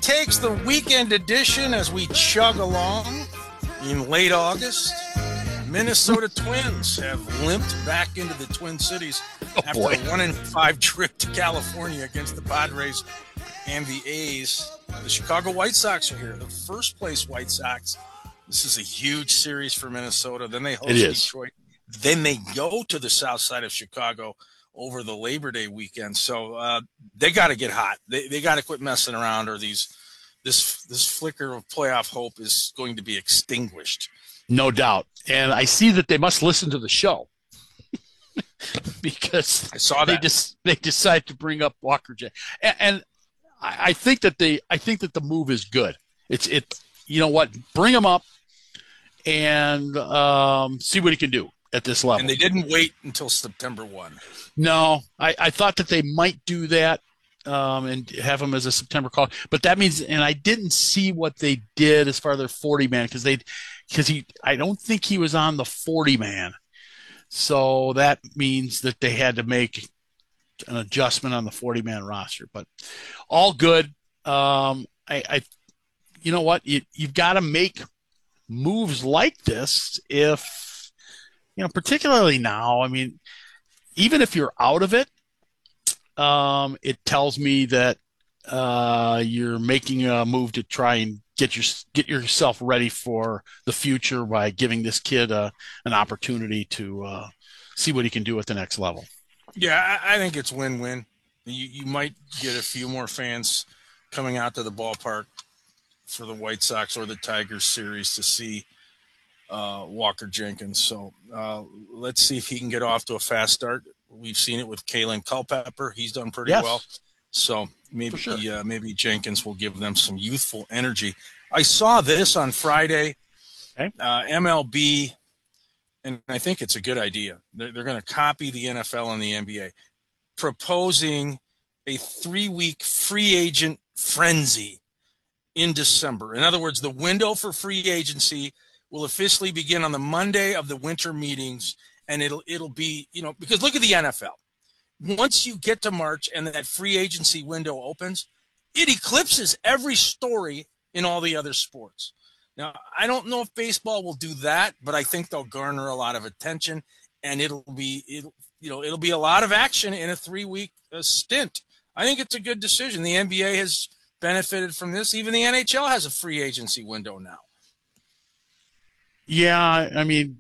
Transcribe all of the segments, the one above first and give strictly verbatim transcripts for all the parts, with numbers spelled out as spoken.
takes the weekend edition as we chug along. In late August, Minnesota Twins have limped back into the Twin Cities oh, after boy. a one in five trip to California against the Padres and the A's. The Chicago White Sox are here, the first place White Sox. This is a huge series for Minnesota. Then they host Detroit. Then they go to the south side of Chicago over the Labor Day weekend. So uh, they got to get hot. They they got to quit messing around, or these this this flicker of playoff hope is going to be extinguished. No doubt. And I see that they must listen to the show because I saw that. they just they decide to bring up Walker J. And, and I, I think that they I think that the move is good. It's it. You know what? Bring him up and um, see what he can do at this level. And they didn't wait until September first. No, I, I thought that they might do that um, and have him as a September call. But that means, and I didn't see what they did as far as their forty man because they, because he, I don't think he was on the forty man. So that means that they had to make an adjustment on the forty man roster. But all good. Um, I, I, you know what? You, you've got to make moves like this if, you know, particularly now. I mean, even if you're out of it, um, it tells me that uh, you're making a move to try and get your get yourself ready for the future by giving this kid a, an opportunity to uh, see what he can do at the next level. Yeah, I, I think it's win-win. You, you might get a few more fans coming out to the ballpark for the White Sox or the Tigers series to see uh, Walker Jenkins. So uh, let's see if he can get off to a fast start. We've seen it with Kalen Culpepper. He's done pretty yes. well. So maybe sure. uh, maybe Jenkins will give them some youthful energy. I saw this on Friday, okay. uh, M L B, and I think it's a good idea. They're, they're going to copy the N F L and the N B A, proposing a three-week free agent frenzy in December. In other words, the window for free agency will officially begin on the Monday of the winter meetings, and it'll it'll be, you know, because look at the N F L. Once you get to March and that free agency window opens, it eclipses every story in all the other sports. Now, I don't know if baseball will do that, but I think they'll garner a lot of attention, and it'll be it'll you know it'll be a lot of action in a three-week uh, stint. I think it's a good decision. The N B A has benefited from this. Even the N H L has a free agency window now. Yeah, I mean,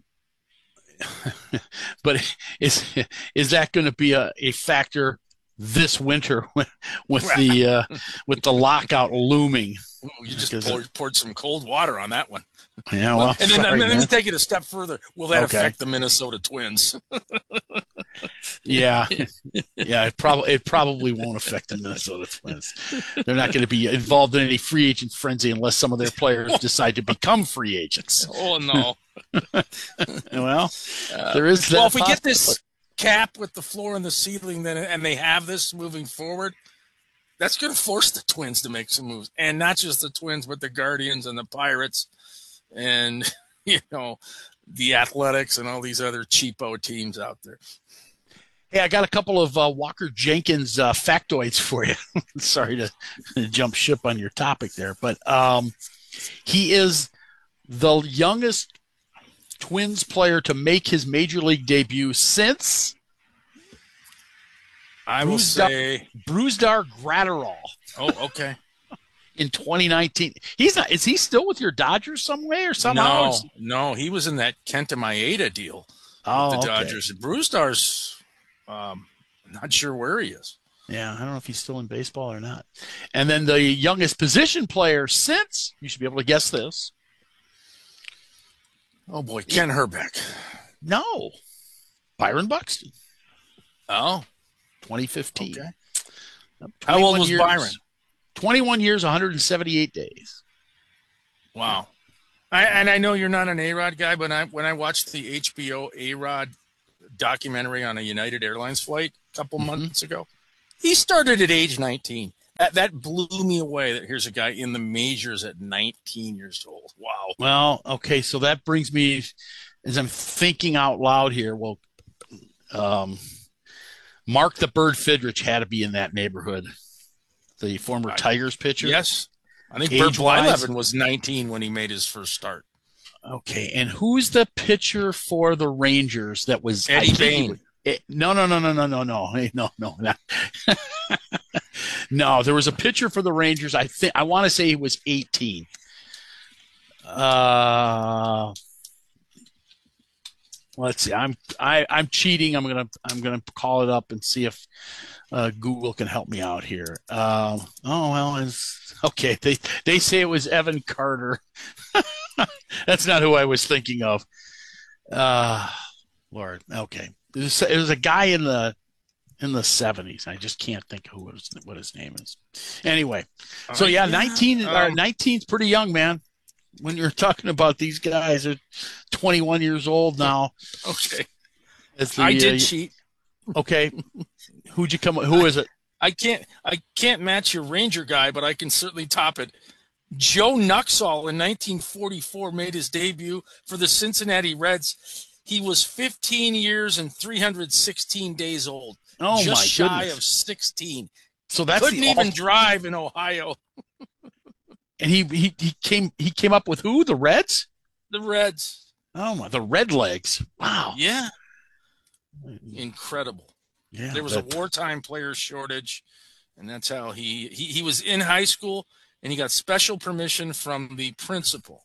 but is is that going to be a, a factor this winter with, with the uh, with the lockout looming? Ooh, you just poured, poured some cold water on that one. Yeah, well, and then, sorry, let me take it a step further. Will that okay. affect the Minnesota Twins? yeah, yeah, it probably it probably won't affect the Minnesota Twins. They're not going to be involved in any free agent frenzy unless some of their players decide to become free agents. Oh no. Well, uh, there is that. Well, if we get this cap with the floor and the ceiling, then and they have this moving forward, that's going to force the Twins to make some moves, and not just the Twins, but the Guardians and the Pirates, and you know, the Athletics and all these other cheapo teams out there. Hey, I got a couple of uh, Walker Jenkins uh, factoids for you. Sorry to jump ship on your topic there, but um, he is the youngest Twins player to make his major league debut since I will Brusdar, say Brusdar Graterol. Oh, okay. In twenty nineteen, he's not. Is he still with your Dodgers some way or somehow? No, no, he was in that Kenta Maeda deal oh, with the okay. Dodgers. Brusdar's um, not sure where he is. Yeah, I don't know if he's still in baseball or not. And then the youngest position player since, you should be able to guess this. Oh boy, Ken Herbeck. No, Byron Buxton. Oh, twenty fifteen. Okay. How old was years, Byron? twenty-one years, one hundred seventy-eight days. Wow. I, and I know you're not an A-Rod guy, but I, when I watched the H B O A-Rod documentary on a United Airlines flight a couple mm-hmm. months ago, he started at age nineteen. That that blew me away that here's a guy in the majors at nineteen years old. Wow. Well, okay, so that brings me, as I'm thinking out loud here, well, um, Mark the Bird Fidrich had to be in that neighborhood, the former I, Tigers pitcher. Yes. I think Bert Age-wise? Blyleven was nineteen when he made his first start. Okay, and who's the pitcher for the Rangers that was Eddie I think he Bain. was- it- no, no, no, no, no, no, no, Hey, no, no, not- no. There was a pitcher for the Rangers. I think I want to say he was eighteen. Uh, let's see. I'm I I'm cheating. I'm gonna I'm gonna call it up and see if uh, Google can help me out here. Um, oh well, it's okay. They they say it was Evan Carter. That's not who I was thinking of. Uh, Lord, okay. It was, it was a guy in the in the seventies. I just can't think of who was, what his name is. Anyway, so Uh, yeah, yeah, nineteen or um, nineteen's pretty young, man. When you're talking about these guys are twenty-one years old now. Okay. As the, I did uh, cheat. Okay, who'd you come? Who is it? I can't I can't match your Ranger guy, but I can certainly top it. Joe Nuxall in nineteen forty-four made his debut for the Cincinnati Reds. He was fifteen years and three hundred sixteen days old. Oh just my shy goodness! of sixteen. So that's Couldn't the even all- drive in Ohio. and he, he he came he came up with who? The Reds? The Reds. Oh my, the Red Legs! Wow, Yeah. Incredible. yeah. There was that- a wartime player shortage, and that's how he, he he was in high school, and he got special permission from the principal.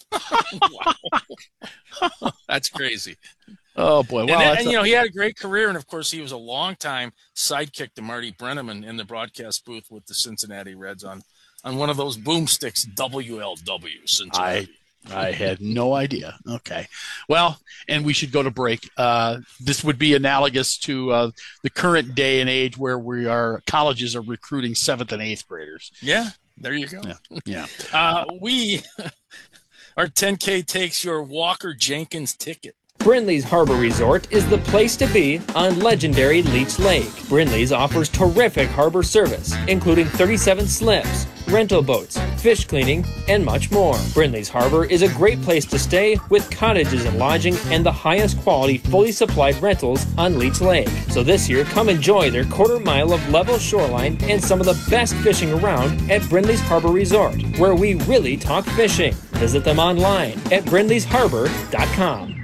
Wow. That's crazy. Oh boy! And, Wow, then- that's and, a- you know, he had a great career, and of course, he was a long-time sidekick to Marty Brennaman in the broadcast booth with the Cincinnati Reds on on one of those boomsticks, W L W I Cincinnati. I had no idea. Okay, well, and we should go to break. Uh, this would be analogous to uh, the current day and age where we are colleges are recruiting seventh and eighth graders. Yeah, there you go. Yeah, yeah. Uh, we our ten K takes your Walker Jenkins ticket. Brindley's Harbor Resort is the place to be on legendary Leech Lake. Brindley's offers terrific harbor service, including thirty-seven slips, rental boats, fish cleaning, and much more. Brindley's Harbor is a great place to stay with cottages and lodging and the highest quality fully supplied rentals on Leech Lake. So this year, come enjoy their quarter mile of level shoreline and some of the best fishing around at Brindley's Harbor Resort, where we really talk fishing. Visit them online at brindleys harbor dot com.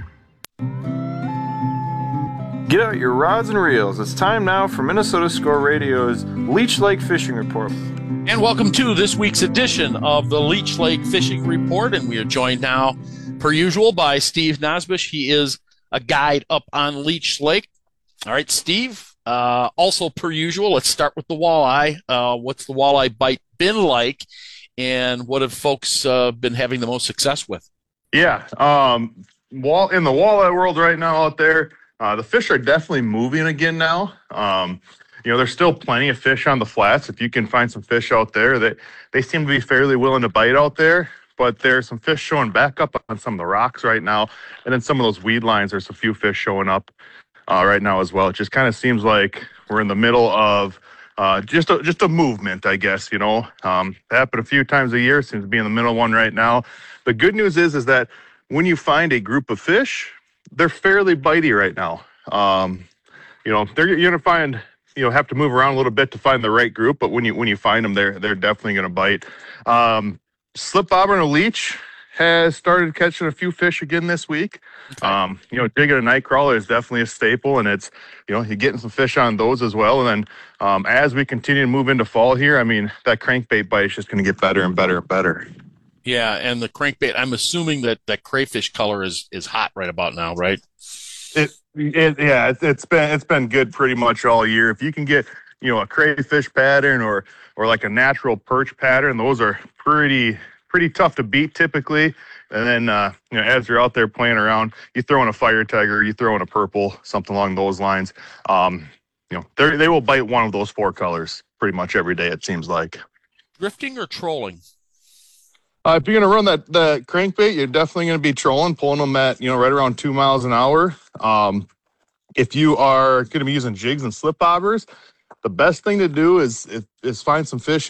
Get out your rods and reels. It's time now for Minnesota Score Radio's Leech Lake Fishing Report. And welcome to this week's edition of the Leech Lake Fishing Report. And we are joined now, per usual, by Steve Nosbush. He is a guide up on Leech Lake. All right, Steve. Uh, also, per usual, let's start with the walleye. Uh, what's the walleye bite been like, and what have folks uh, been having the most success with? Yeah, um, wall in the walleye world right now out there, uh, the fish are definitely moving again now. Um, you know, there's still plenty of fish on the flats. If you can find some fish out there, that they seem to be fairly willing to bite out there. But there's some fish showing back up on some of the rocks right now, and then some of those weed lines. There's a few fish showing up uh, right now as well. It just kind of seems like we're in the middle of uh, just a, just a movement, I guess. You know, um, happen a few times a year. Seems to be in the middle one right now. The good news is is that when you find a group of fish, they're fairly bitey right now. Um, you know, they're you're gonna find you know have to move around a little bit to find the right group, but when you when you find them, they're they're definitely gonna bite. Um, slip bobber and a leech has started catching a few fish again this week. Okay. Um, you know, digging a night crawler is definitely a staple, and it's you know you're getting some fish on those as well. And then um, as we continue to move into fall here, I mean that crankbait bite is just gonna get better and better and better. Yeah, and the crankbait, I'm assuming that that crayfish color is, is hot right about now, right? It, it yeah, it, it's been it's been good pretty much all year. If you can get you know a crayfish pattern or or like a natural perch pattern, those are pretty pretty tough to beat typically. And then uh, you know as you're out there playing around, you throw in a fire tiger, you throw in a purple, something along those lines. Um, you know they they will bite one of those four colors pretty much every day. It seems like. Drifting or trolling? Uh, if you're going to run that, that crankbait, you're definitely going to be trolling, pulling them at, you know, right around two miles an hour. Um, if you are going to be using jigs and slip bobbers, the best thing to do is, is, is find some fish